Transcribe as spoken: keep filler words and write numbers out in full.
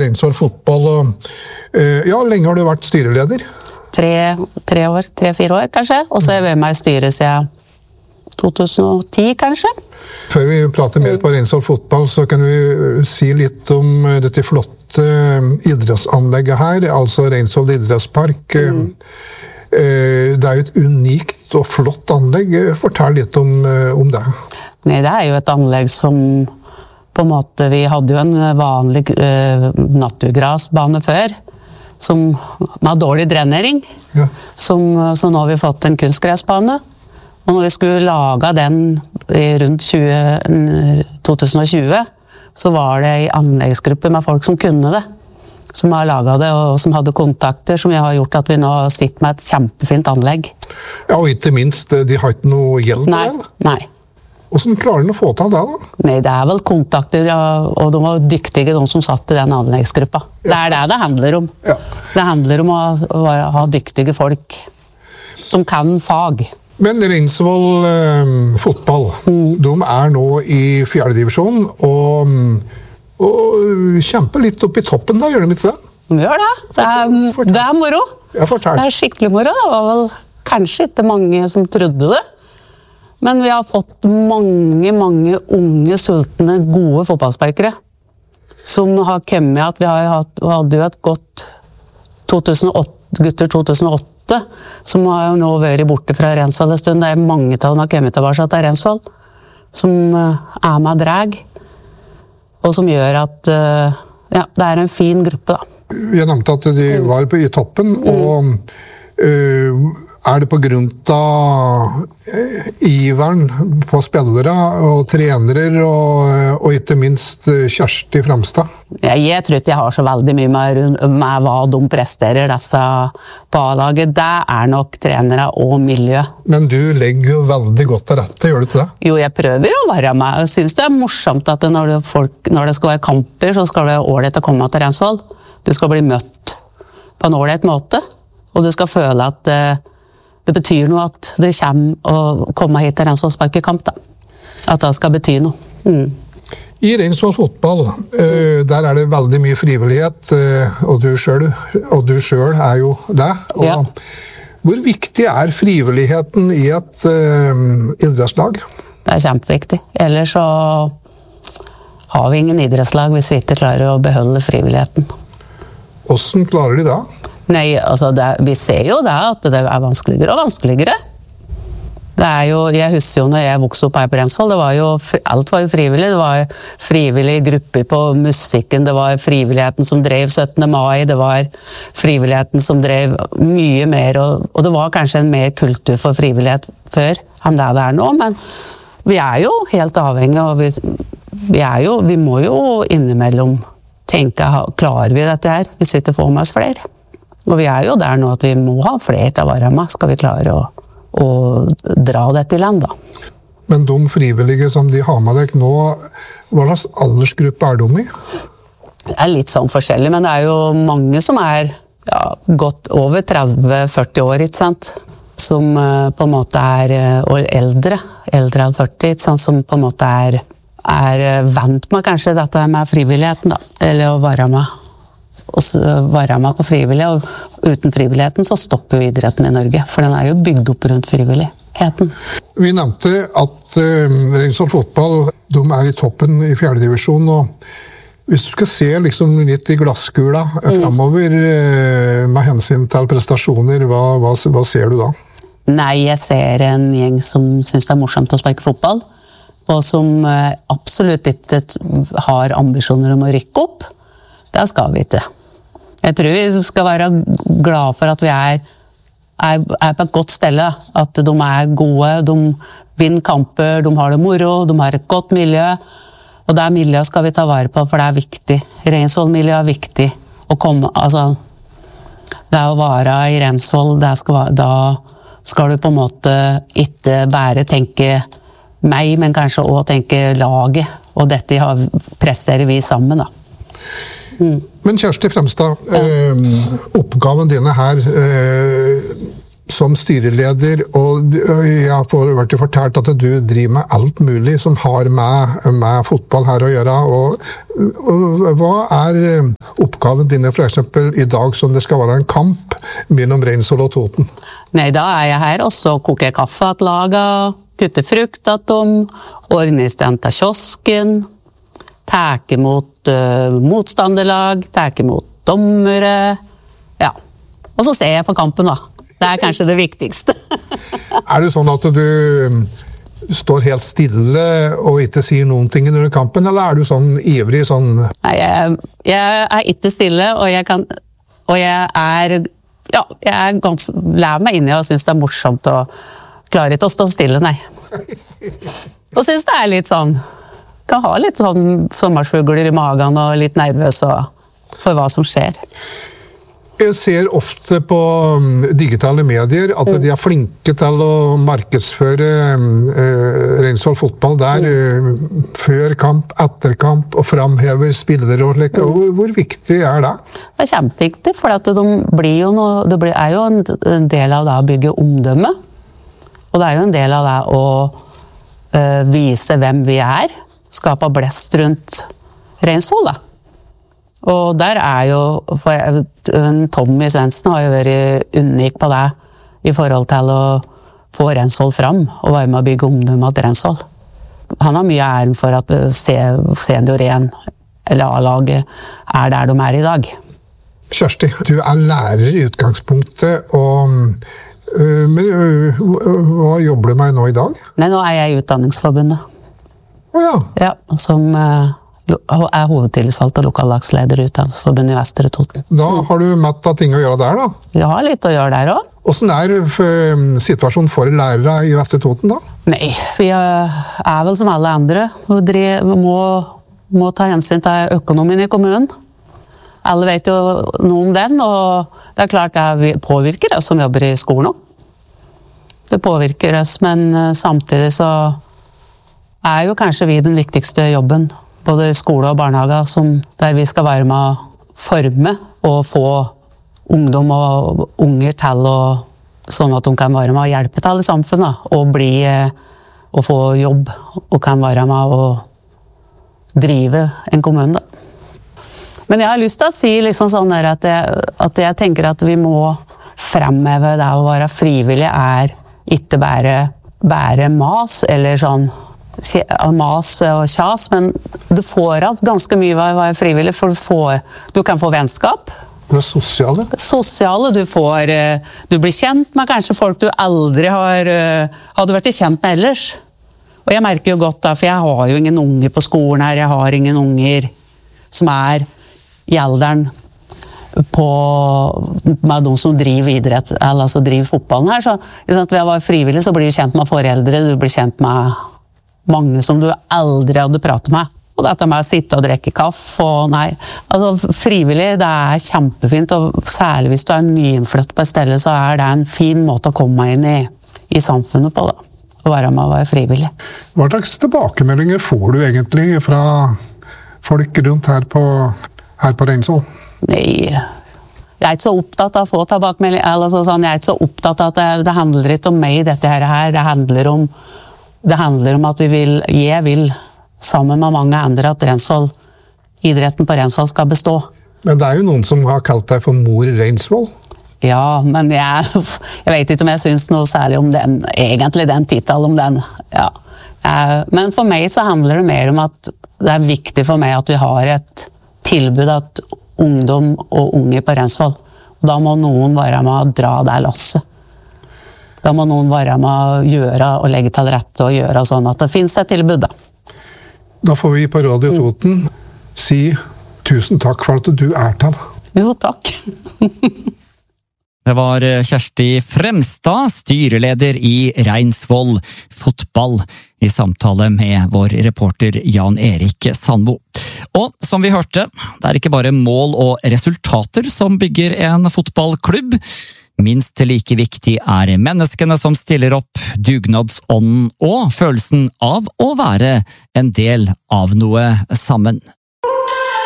Reinsvoll fotball. Og, ja, lenge har du vært styreleder? Tre, tre år, tre-fire år kanskje. Og så har jeg vært med i styret siden to tusen og ti kanskje. Før vi prater mer på Reinsvoll fotball, så kan vi si litt om dette flotte idrettsanlegget her, altså Reinsvoll idrettspark. Mm. Det er jo et unikt og flott anlegg. Fortell litt om, om det. Nei, det er jo et anlegg som på en måte, vi hadde jo en vanlig uh, naturgrasbane før, som med dårlig drenering, ja. som, så nå har vi fått en kunstgressbane. Og når vi skulle lage den i rundt tjue, to tusen og tjue, så var det en anleggsgruppe med folk som kunne det, som har laget det, og som hadde kontakter, som har gjort at vi nå sitter med et kjempefint anlegg. Ja, og ikke minst, de har ikke noe hjelp? Nei, nei. Hvordan klarer de å få til det da? Nei, det er vel kontakter, ja, og de var dyktige, de som satt i den anleggsgruppa. Ja. Det er det det handler om. Ja. Det handler om å, å ha dyktige folk som kan fag. Men Reinsvoll eh, fotball, mm. de er nå i fjerde divisjon, og, og kjemper litt opp i toppen der, gjør de ikke det? De gjør det. Det er, det er moro. Ja, fortell. Det er skikkelig moro. Det var vel kanskje ikke mange som trodde det. Men vi har fått mange, mange unge, sultne, gode fotballsparkere som har kommet at vi har hatt, hadde jo et godt to tusen og åtte, gutter to tusen og åtte, som har jo nå vært borte fra Reinsvoll en stund. Det er mange av dem har kommet tilbake til Reinsvoll, som er med drag, og som gjør at ja, det er en fin gruppe da. Jeg nevnte at de var på, i toppen, og uh, er det på grunn av iveren på spillere og trenere, og, og ikke minst Kjersti Fremstad? Ja, jeg tror ikke jeg har så veldig mye med, med hva de presterer, disse på A-laget. Det er nok trenere og miljø. Men du legger jo veldig godt til rette, gjør du ikke det? Jo, jeg prøver jo å være med. Jeg synes det er morsomt at når det, folk, når det skal være kamper, så skal det være ålreit å komme til Reinsvoll. Du skal bli møtt på en ålreit måte, og du skal føle at det betyr noe at det kommer å komme hit til Reinsvoll sparkekamp da. At det skal bety noe. Mm. I Reinsvoll fotball, uh, der er det veldig mye frivillighet, uh, og du selv, og du selv er jo det. Og ja. Hvor viktig er frivilligheten i et uh, idrettslag? Det er kjempeviktig. Ellers så har vi ingen idrettslag hvis vi ikke klarer å beholde frivilligheten. Hvordan klarer de det? Nei, altså det, vi ser jo det at det er vanskeligere og vanskeligere. Det er jo, jeg husker jo når jeg vokste opp her på Reinsvoll, det var jo, alt var jo frivillig. Det var frivillige grupper på musikken, det var frivilligheten som drev syttende mai, det var frivilligheten som drev mye mer, og, og det var kanskje en mer kultur for frivillighet før enn det det er nå, men vi er jo helt avhengige, og vi, vi, er jo, vi må jo innimellom tenke, klarer vi dette her, hvis vi ikke får med oss flere? Og vi er jo der nå at vi må ha flere til å være med, skal vi klare å, å dra dette i land da. Men de frivillige som de har med deg nå, hva slags aldersgruppe er de i? Det er litt sånn forskjellig, men det er jo mange som er ja, godt over tretti til førti år, ikke sant? Som uh, på en måte er uh, eldre, eldre enn førti, ikke sant? Som på en måte er, er uh, vant med kanskje dette med frivilligheten da, eller å være med. Og være med på frivillig, og uten frivilligheten så stopper jo idretten i Norge, for den er jo bygd opp rundt frivilligheten. Vi nevnte at uh, Reinsvoll fotball, de er i toppen i fjerde divisjon, og hvis du skal se liksom litt i glasskula mm. fremover uh, med hensyn til prestasjoner, hva, hva, hva ser du da? Nei, jeg ser en gjeng som synes det er morsomt å sparke fotball, og som uh, absolutt ikke har ambisjoner om å rykke opp. Det skal vi ikke. Jeg tror vi skal være glad for at vi er, er, er på et godt sted, at de er gode, de vinner kamper, de har det moro, de har et godt miljø, og det miljøet skal vi ta vare på, for det er viktig. Reinsvoll-miljøet er viktig å komme, altså, det å være i Reinsvoll, skal, da skal du på en måte ikke bare tenke meg, men kanskje også tenke laget, og dette presserer vi sammen da. Mm. Men Kjersti Fremstad, ja. eh, oppgaven dine her, eh, som styreleder, og jeg har vært fortalt at du driver med alt mulig som har med, med fotball her å gjøre. Og, og hva er oppgaven dine for eksempel i dag som det skal være en kamp mellom Reinsvoll og Toten? Nei, da er jeg her, og så koker jeg kaffe til laget, kutter frukt til dem, ordner stand til kiosken, tar imot uh, motstanderlag, tar imot dommere, ja. Og så ser jeg på kampen da. Det er kanskje det viktigste. Er det sånn at du står helt stille og ikke sier noen ting under kampen, eller er du sånn ivrig sånn? Nei, jeg, jeg er ikke stille, og jeg kan, og jeg er, ja, jeg er ganske, lærer meg inn i og synes det er morsomt og klarer ikke å stå stille, nei. Og synes det er litt sånn, kan ha litt sånn sommersfugler i magen og litt nervøs for hva som skjer. Jeg ser ofte på digitale medier at de er flinke til å markedsføre uh, Reinsvoll fotball der uh, før kamp, etter kamp og framhever spillere og slik. Hvor, hvor viktig er det? Det er kjempeviktig, for at de blir jo noe, det blir, er jo en, en del av det å bygge omdømme. Og det er jo en del av det å uh, vise hvem vi er, skape blest rundt Reinsvoll da. Og der er jo, for Tommy Svendsen har jo vært unik på det i forhold til å få Reinsvoll fram og være med å bygge omdømme til Reinsvoll. Han har mye æren for at Senior én, eller A-laget, er der de er i dag. Kjersti, du er lærer i utgangspunktet, og, men hva jobber du med nå i dag? Nei, nå er jeg i Utdanningsforbundet. Åja. Ja, som er hovedtillitsvalgt og lokallagsleder i Utdanningsforbundet i Vestre Toten. Da har du mett av ting å gjøre der da? Jeg har litt å gjøre der også. Hvordan er situasjonen for lærere i Vestre Toten da? Nei, vi er vel som alle andre. Vi må, må ta hensyn til økonomien i kommunen. Alle vet jo noe om den, og det er klart det påvirker oss som jobber i skolen også. Det påvirker oss, men samtidig så er jo kanskje vi den viktigste jobben, både skole og barnehage, som der vi skal være med å forme og få ungdom og unger til å, sånn at de kan være med å hjelpe til i samfunnet, og bli, og få jobb, og kan være med å drive en kommune da. Men jeg har lyst til å si liksom sånn der at, jeg, at jeg tenker at vi må fremheve det å være frivillig er ikke bare, bare mas, eller sånn mas og kjas, men du får av ganske mye å være frivillig, for du, får, du kan få vennskap. Du er sosiale? Sosiale, du får, du blir kjent med kanskje folk du aldri har, hadde vært kjent med ellers. Og jeg merker jo godt da, for jeg har jo ingen unger på skolen her, jeg har ingen unger som er i alderen på, med de som driver idrett, eller altså driver fotballen her, så ved å være frivillig så blir du kjent med foreldre, du blir kjent med mange som du aldri hadde pratet med. Og dette med å sitte og drikke kaffe, og nei, altså frivillig, det er kjempefint, og særlig hvis du er nyinnflytt på et sted, så er det en fin måte å komme inn i, i samfunnet på da, å være med å være frivillig. Hva slags tilbakemeldinger får du egentlig fra folk rundt her på, her på Reinsvoll? Nei, jeg er ikke så opptatt av å få tilbakemeldinger, altså sånn, jeg er ikke så opptatt av at det, det handler ikke om meg dette her, det handler om Det handler om at vi vil, jeg vil, sammen med mange andre, at Reinsvoll, idretten på Reinsvoll skal bestå. Men det er jo noen som har kalt deg for mor Reinsvoll. Ja, men jeg, jeg vet ikke om jeg synes noe særlig om den, egentlig den titelen om den. Ja. Men for meg så handler det mer om at det er viktig for meg at vi har et tilbud at ungdom og unge på Reinsvoll. Da må noen være med å dra det lasset. Da må noen være med å gjøre og legge til rette og gjøre sånn at det finnes et tilbud da. Da får vi på Radio Toten si tusen takk for at du er til. Jo, takk. Det var Kjersti Fremstad, styreleder i Reinsvoll fotball, i samtale med vår reporter Jan Erik Sandbo. Og som vi hørte, det er ikke bare mål og resultater som bygger en fotballklubb. Minst like viktig er menneskene som stiller opp, dugnadsånden og følelsen av å være en del av noe sammen.